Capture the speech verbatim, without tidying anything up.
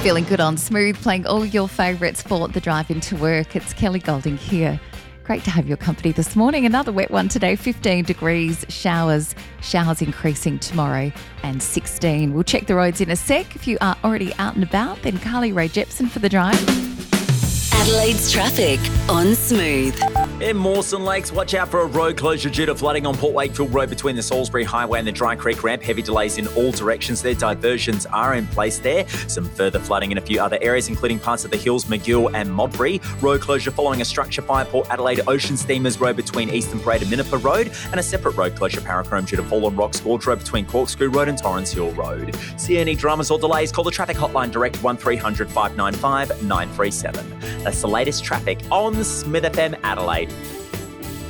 Feeling good on Smooth, playing all your favourites for the drive into work. It's Kelly Golding here. Great to have your company this morning. Another wet one today, fifteen degrees, showers, showers increasing tomorrow and sixteen. We'll check the roads in a sec. If you are already out and about, then Carly Ray Jepson for the drive. Adelaide's traffic on Smooth. In Mawson Lakes, watch out for a road closure due to flooding on Port Wakefield Road between the Salisbury Highway and the Dry Creek Ramp. Heavy delays in all directions there. Diversions are in place there. Some further flooding in a few other areas, including parts of the Hills, McGill and Modbury. Road closure following a structure fire, Port Adelaide Ocean Steamers Road between Eastern Parade and Minnipa Road, and a separate road closure Parachrome due to fallen rocks Gorge Road between Corkscrew Road and Torrens Hill Road. See any dramas or delays, call the traffic hotline direct one three hundred five nine five nine three seven. That's the latest traffic on Smith F M Adelaide.